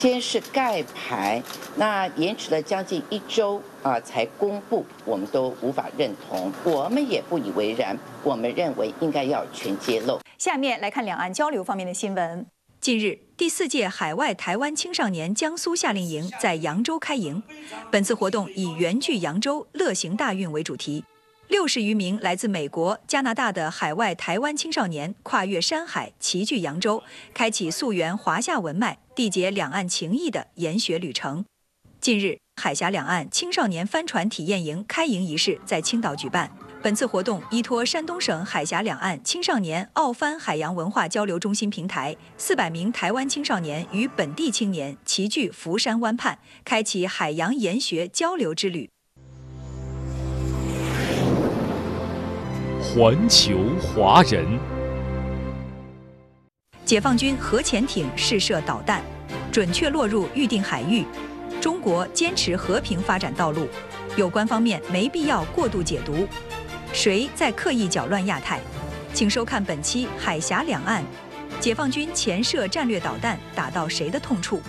先是盖牌，那延迟了将近1周才公布，我们都无法认同，我们也不以为然，我们认为应该要全揭露。 下面来看两岸交流方面的新闻。近日，第4届海外台湾青少年江苏夏令营在扬州开营。本次活动以“圆聚扬州，乐行大运”为主题。60余名来自美国、加拿大的海外台湾青少年跨越山海，齐聚扬州，开启溯源华夏文脉、缔结两岸情谊的研学旅程。近日，海峡两岸青少年帆船体验营开营仪式在青岛举办。本次活动依托山东省海峡两岸青少年澳帆海洋文化交流中心平台，400名台湾青少年与本地青年齐聚福山湾畔，开启海洋研学交流之旅。 环球华人， 解放军核潜艇试射导弹，准确落入预定海域。中国坚持和平发展道路，有关方面没必要过度解读。谁在刻意搅乱亚太？请收看本期《海峡两岸》，解放军潜射战略导弹打到谁的痛处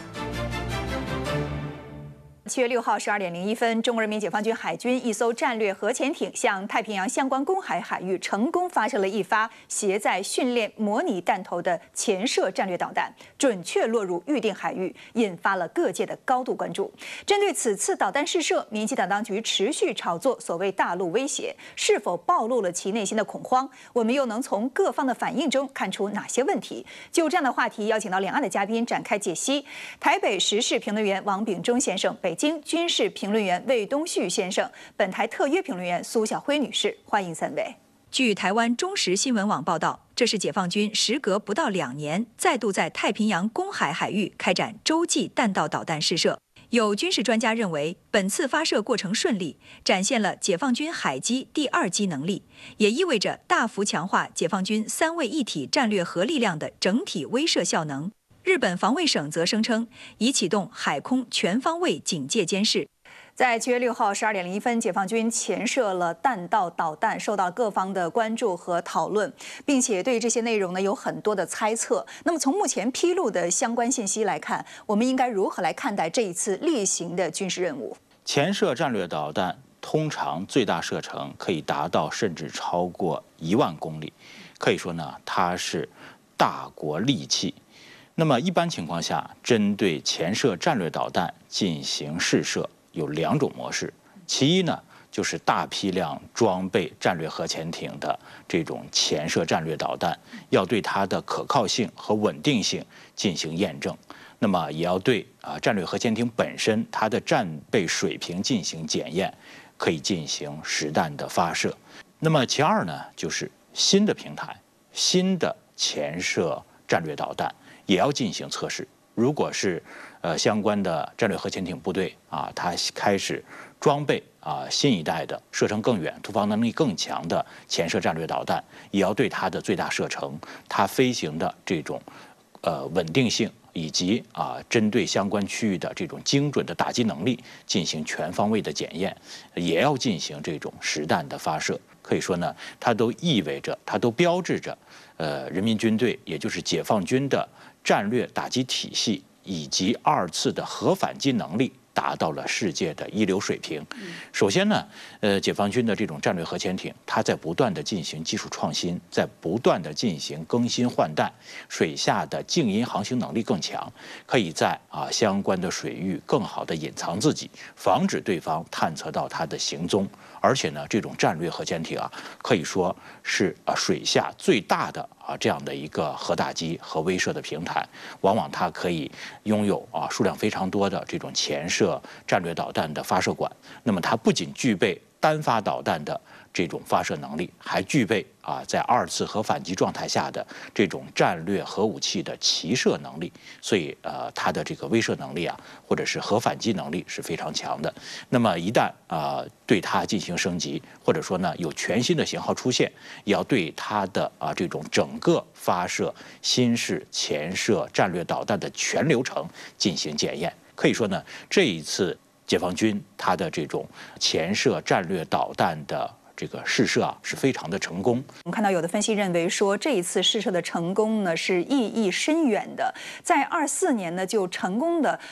？7月6号12点01分，中国人民解放军海军一艘战略核潜艇向太平洋相关公海海域成功发射了一发携载训练模拟弹头的潜射战略导弹，准确落入预定海域，引发了各界的高度关注。针对此次导弹试射，民进党当局持续炒作所谓大陆威胁，是否暴露了其内心的恐慌？我们又能从各方的反应中看出哪些问题？就这样的话题，邀请到两岸的嘉宾展开解析。台北时事评论员王炳忠先生，北京军事评论员魏东旭先生，本台特约评论员苏晓辉女士，欢迎3位。据台湾中时新闻网报道，这是解放军时隔不到2年，再度在太平洋公海海域开展洲际弹道导弹试射。有军事专家认为，本次发射过程顺利，展现了解放军海基第2机能力，也意味着大幅强化解放军3位一体战略核力量的整体威慑效能。日本防卫省则声称，已启动海空全方位警戒监视。在7月6号12点01分，解放军潜射了弹道导弹，受到各方的关注和讨论，并且对这些内容呢有很多的猜测。那么从目前披露的相关信息来看，我们应该如何来看待这一次例行的军事任务？ 潜射战略导弹通常最大射程可以达到甚至超过1万公里，可以说呢，它是大国利器。那么一般情况下，针对潜射战略导弹进行试射有2种模式。其一呢，就是大批量装备战略核潜艇的这种潜射战略导弹，要对它的可靠性和稳定性进行验证。那么也要对战略核潜艇本身它的战备水平进行检验，可以进行实弹的发射。那么其二呢，就是新的平台、新的潜射战略导弹也要进行测试。如果是相关的战略核潜艇部队它开始装备新一代的射程更远、突防能力更强的潜射战略导弹，也要对它的最大射程、它飞行的这种稳定性，以及针对相关区域的这种精准的打击能力进行全方位的检验，也要进行这种实弹的发射。可以说呢，它都意味着，它都标志着人民军队，也就是解放军的战略打击体系以及2次的核反击能力达到了世界的一流水平。首先呢，解放军的这种战略核潜艇，它在不断的进行技术创新，在不断的进行更新换代，水下的静音航行能力更强，可以在相关的水域更好的隐藏自己，防止对方探测到它的行踪。而且呢，这种战略核潜艇可以说是水下最大的这样的一个核打击和威慑的平台。往往它可以拥有数量非常多的这种潜射战略导弹的发射管。那么它不仅具备单发导弹的这种发射能力，还具备在2次核反击状态下的这种战略核武器的齐射能力。所以它的这个威慑能力或者是核反击能力是非常强的。那么一旦对它进行升级，或者说呢有全新的型号出现，也要对它的这种整个发射新式潜射战略导弹的全流程进行检验。可以说呢，这一次解放军它的这种潜射战略导弹的这个试射啊是非常的成功。 我们看到有的分析认为说，这一次试射的成功呢是意义深远的，在24年呢就成功的